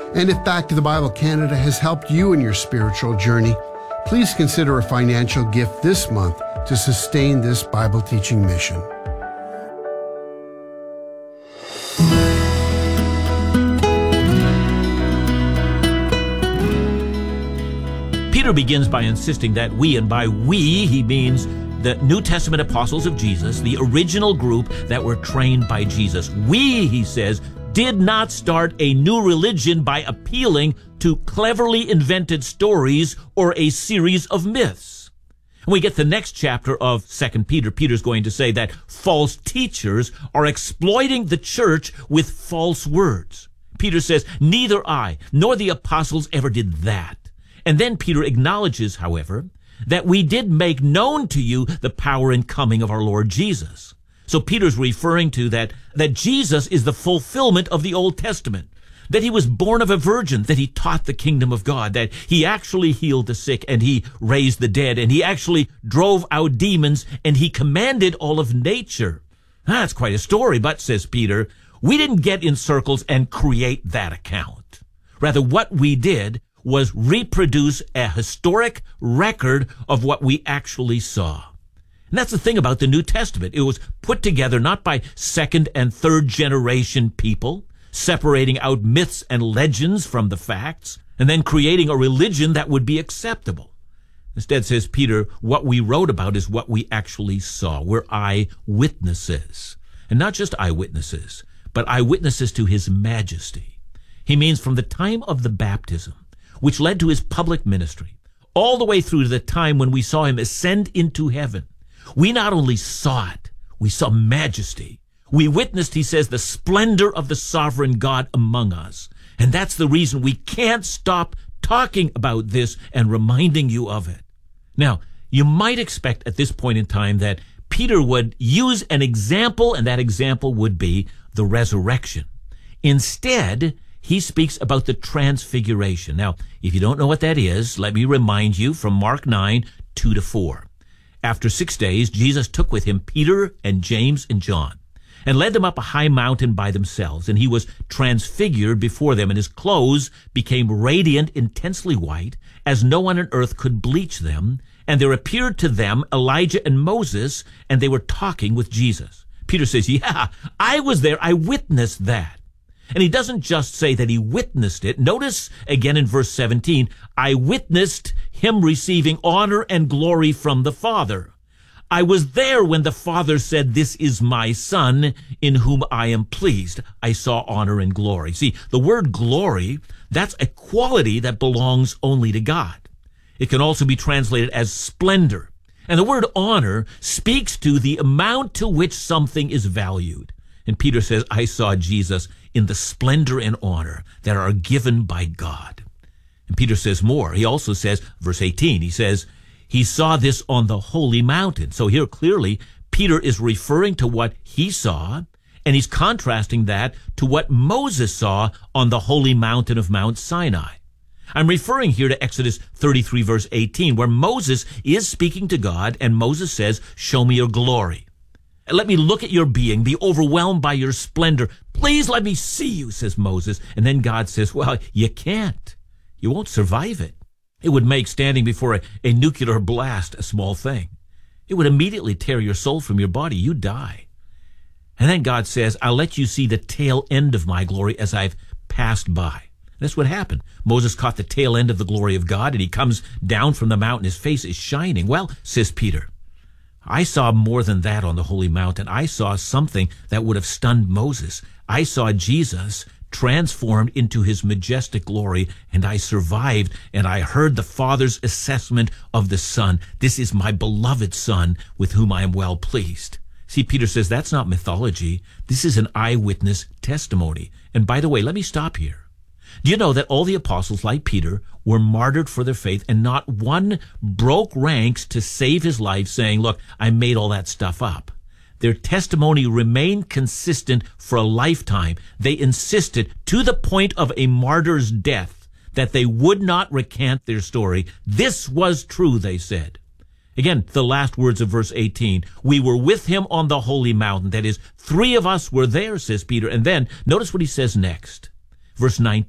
And if Back to the Bible Canada has helped you in your spiritual journey, please consider a financial gift this month to sustain this Bible teaching mission. Peter begins by insisting that we, and by we he means the New Testament apostles of Jesus, the original group that were trained by Jesus. We, he says, did not start a new religion by appealing to cleverly invented stories or a series of myths. When we get the next chapter of 2 Peter, Peter's going to say that false teachers are exploiting the church with false words. Peter says, neither I nor the apostles ever did that. And then Peter acknowledges, however, that we did make known to you the power and coming of our Lord Jesus. So Peter's referring to that Jesus is the fulfillment of the Old Testament, that he was born of a virgin, that he taught the kingdom of God, that he actually healed the sick and he raised the dead, and he actually drove out demons and he commanded all of nature. That's quite a story, but, says Peter, we didn't get in circles and create that account. Rather, what we did was reproduce a historic record of what we actually saw. And that's the thing about the New Testament. It was put together not by second and third generation people, separating out myths and legends from the facts, and then creating a religion that would be acceptable. Instead, says Peter, what we wrote about is what we actually saw. We're eyewitnesses. And not just eyewitnesses, but eyewitnesses to his majesty. He means from the time of the baptism, which led to his public ministry, all the way through to the time when we saw him ascend into heaven. We not only saw it, we saw majesty. We witnessed, he says, the splendor of the sovereign God among us. And that's the reason we can't stop talking about this and reminding you of it. Now, you might expect at this point in time that Peter would use an example, and that example would be the resurrection. Instead, he speaks about the transfiguration. Now, if you don't know what that is, let me remind you from Mark 9, 2-4. After 6 days, Jesus took with him Peter and James and John and led them up a high mountain by themselves. And he was transfigured before them, and his clothes became radiant, intensely white, as no one on earth could bleach them. And there appeared to them Elijah and Moses, and they were talking with Jesus. Peter says, yeah, I was there. I witnessed that. And he doesn't just say that he witnessed it. Notice again in verse 17, I witnessed him receiving honor and glory from the Father. I was there when the Father said, this is my Son in whom I am pleased. I saw honor and glory. See, the word glory, that's a quality that belongs only to God. It can also be translated as splendor. And the word honor speaks to the amount to which something is valued. And Peter says, I saw Jesus in the splendor and honor that are given by God. And Peter says more. He also says, verse 18, he says, he saw this on the holy mountain. So here clearly, Peter is referring to what he saw, and he's contrasting that to what Moses saw on the holy mountain of Mount Sinai. I'm referring here to Exodus 33, verse 18, where Moses is speaking to God, and Moses says, show me your glory. Let me look at your being, be overwhelmed by your splendor. Please let me see you, says Moses. And then God says, well, you can't. You won't survive it. It would make standing before a nuclear blast a small thing. It would immediately tear your soul from your body. You'd die. And then God says, I'll let you see the tail end of my glory as I've passed by. That's what happened. Moses caught the tail end of the glory of God, and he comes down from the mountain. His face is shining. Well, says Peter, I saw more than that on the holy mountain. I saw something that would have stunned Moses. I saw Jesus transformed into his majestic glory, and I survived, and I heard the Father's assessment of the Son. This is my beloved Son with whom I am well pleased. See, Peter says that's not mythology. This is an eyewitness testimony. And by the way, let me stop here. Do you know that all the apostles, like Peter, were martyred for their faith, and not one broke ranks to save his life saying, look, I made all that stuff up? Their testimony remained consistent for a lifetime. They insisted to the point of a martyr's death that they would not recant their story. This was true, they said. Again, the last words of verse 18, we were with him on the holy mountain. That is, 3 of us were there, says Peter. And then notice what he says next. Verse 19.